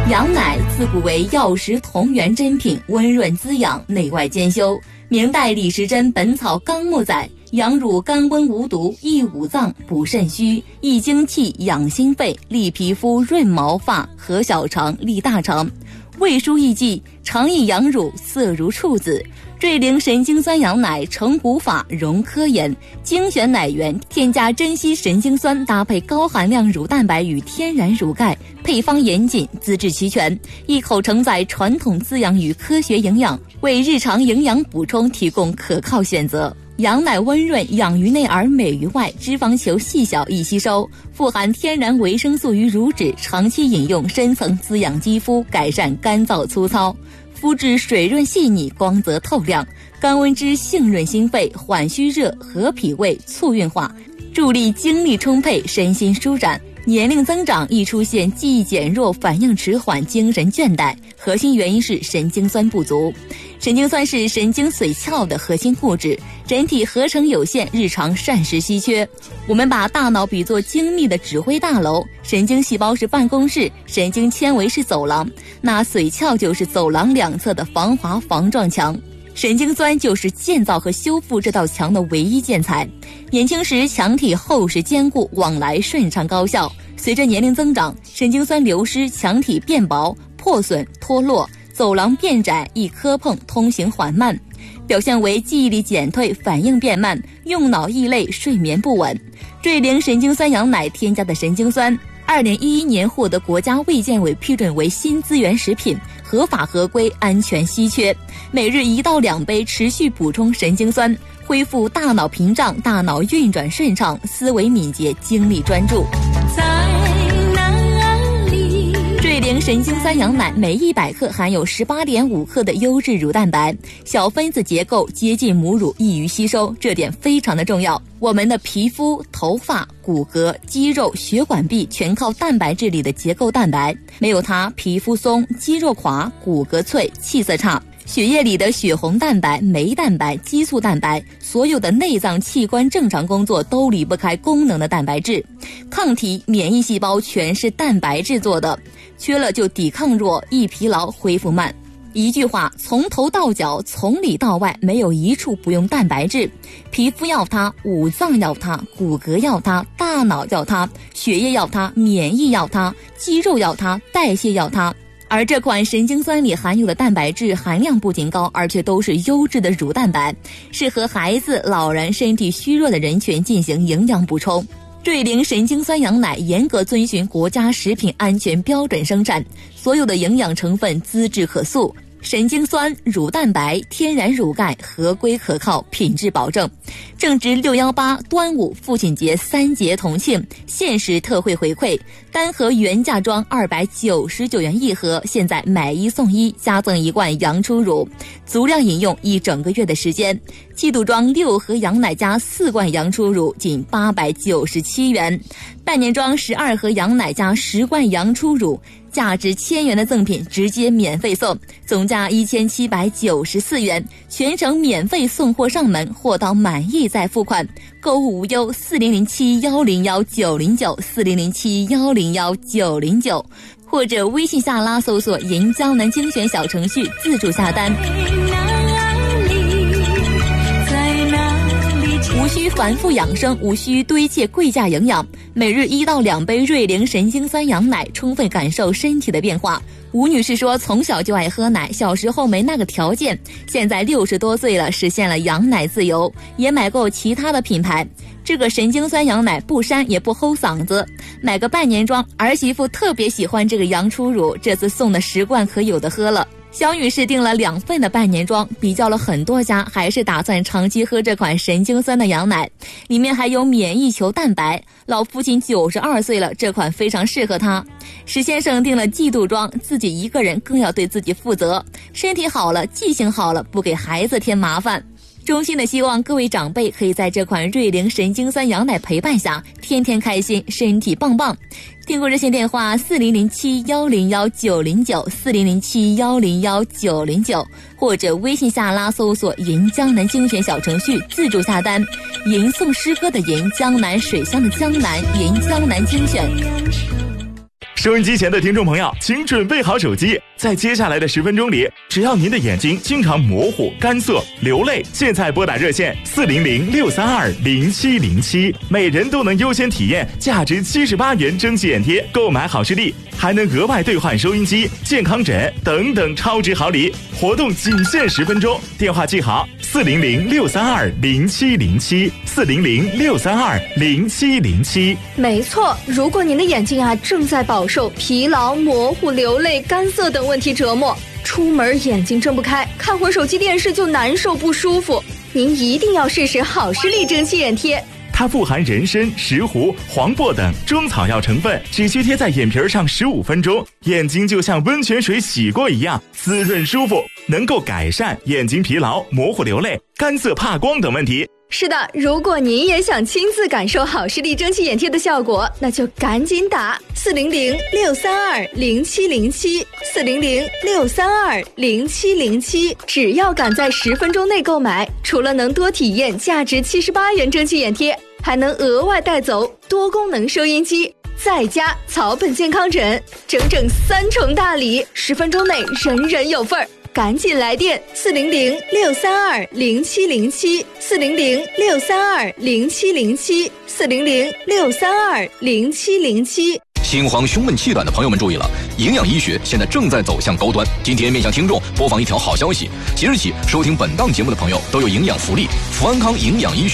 羊奶自古为药食同源珍品，温润滋养，内外兼修。明代李时珍《本草纲目》载，羊乳甘温无毒，益五脏，补肾虚，益精气，养心肺，利皮肤，润毛发，和小肠，利大肠。胃疏益气，常以羊乳，色如处子。瑞灵神经酸羊奶成古法，溶科研，精选奶源，添加珍稀神经酸，搭配高含量乳蛋白与天然乳钙，配方严谨，资质齐全，一口承载传统滋养与科学营养，为日常营养补充提供可靠选择。羊奶温润，养于内而美于外，脂肪球细小易吸收，富含天然维生素与乳脂，长期饮用深层滋养肌肤，改善干燥粗糙，肤质水润细腻，光泽透亮。甘温脂性润心肺，缓虚热，和脾胃，促运化，助力精力充沛，身心舒展。年龄增长易出现记忆减弱、反应迟缓、精神倦怠，核心原因是神经酸不足。神经酸是神经髓鞘的核心物质，人体合成有限，日常膳食稀缺。我们把大脑比作精密的指挥大楼，神经细胞是办公室，神经纤维是走廊，那髓鞘就是走廊两侧的防滑防撞墙。神经酸就是建造和修复这道墙的唯一建材。年轻时墙体厚实坚固，往来顺畅高效。随着年龄增长，神经酸流失，墙体变薄、破损、脱落，走廊变窄，易磕碰，通行缓慢，表现为记忆力减退，反应变慢，用脑易累，睡眠不稳。瑞灵神经酸羊奶添加的神经酸2011年获得国家卫健委批准为新资源食品，合法合规，安全稀缺。每日1到2杯，持续补充神经酸，恢复大脑屏障，大脑运转顺畅，思维敏捷，精力专注。在哪里？瑞灵神经酸羊奶每100克含有18.5克的优质乳蛋白，小分子结构接近母乳，易于吸收，这点非常的重要。我们的皮肤、头发、骨骼、肌肉、血管壁全靠蛋白质里的结构蛋白，没有它，皮肤松，肌肉垮，骨骼脆，气色差。血液里的血红蛋白、酶蛋白、激素蛋白，所有的内脏器官正常工作都离不开功能的蛋白质。抗体、免疫细胞全是蛋白质做的，缺了就抵抗弱，易疲劳，恢复慢。一句话，从头到脚，从里到外，没有一处不用蛋白质。皮肤要它，五脏要它，骨骼要它，大脑要它，血液要它，免疫要它，肌肉要它，代谢要它。而这款神经酸里含有的蛋白质含量不仅高，而且都是优质的乳蛋白，适合孩子、老人、身体虚弱的人群进行营养补充。瑞灵神经酸羊奶严格遵循国家食品安全标准生产，所有的营养成分资质可溯，神经酸、乳蛋白、天然乳钙合规可靠，品质保证。正值618、端午、父亲节3节同庆，限时特惠回馈，单盒原价装299元一盒，现在买1送1，加赠1罐羊初乳，足量饮用1整个月的时间。7度装6盒羊奶加4罐羊初乳，仅897元；半年装12盒羊奶加10罐羊初乳，价值1000元的赠品直接免费送，总价1794元，全程免费送货上门，货到满意再付款，购物无忧。4007-101-909，4007-101-909，或者微信下拉搜索银江南精选小程序自助下单。无需反复养生，无需堆砌贵价营养，每日1到2杯瑞灵神经酸羊奶，充分感受身体的变化。吴女士说，从小就爱喝奶，小时候没那个条件，现在60多岁了，实现了羊奶自由，也买过其他的品牌。这个神经酸羊奶不膻也不齁嗓子，买个半年装，儿媳妇特别喜欢这个羊初乳，这次送的10罐可有的喝了。小女士订了2份的半年装，比较了很多家，还是打算长期喝这款神经酸的羊奶，里面还有免疫球蛋白。老父亲92岁了，这款非常适合他。石先生订了季度装，自己一个人更要对自己负责，身体好了，记性好了，不给孩子添麻烦。衷心的希望各位长辈可以在这款瑞灵神经酸羊奶陪伴下，天天开心，身体棒棒。订购热线电话4007-101-909，4007-101-909，或者微信下拉搜索银江南精选小程序自助下单。银送诗歌的银，江南水乡的江南，银江南精选。 收音机前的听众朋友，请准备好手机，在接下来的10分钟里，只要您的眼睛经常模糊、干涩、流泪，现在拨打热线400-632-0707，每人都能优先体验价值78元蒸汽眼贴，购买好视力，还能额外兑换收音机、健康枕等等超值好礼。活动仅限10分钟，电话记好：400-632-0707，400-632-0707。 没错，如果您的眼睛正在饱受疲劳、模糊、流泪、干涩等问题折磨，出门眼睛睁不开，看会手机电视就难受不舒服，您一定要试试好视力蒸汽眼贴。 它富含人参、石斛、黄柏等中草药成分，只需贴在眼皮上15分钟，眼睛就像温泉水洗过一样滋润舒服，能够改善眼睛疲劳、模糊流泪、干涩怕光等问题。 是的，如果您也想亲自感受好视力蒸汽眼贴的效果，那就赶紧打400-632-0707，400-632-0707。只要赶在10分钟内购买，除了能多体验价值78元蒸汽眼贴，还能额外带走多功能收音机，再加草本健康枕，整整3重大礼，10分钟内人人有份儿。赶紧来电400-632-0707，400-632-0707，400-632-0707。 心慌、胸闷、气短的朋友们注意了，营养医学现在正在走向高端。今天面向听众播放一条好消息，即日起收听本档节目的朋友都有营养福利，福安康营养医学